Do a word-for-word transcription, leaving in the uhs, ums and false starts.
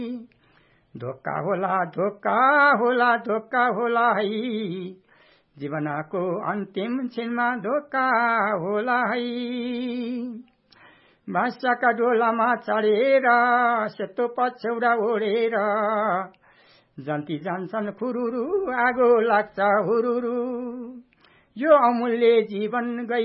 धोका होला धोका होला धोका होला है जीवनको अन्तिम क्षणमा धोका होला है भाषाका डोलामा चढेर सेतो पछौडा ओढेर जन्ती जान्छन् खुरुरु आगो लाग्छ हुरुरु यो अमूल्य जीवन गई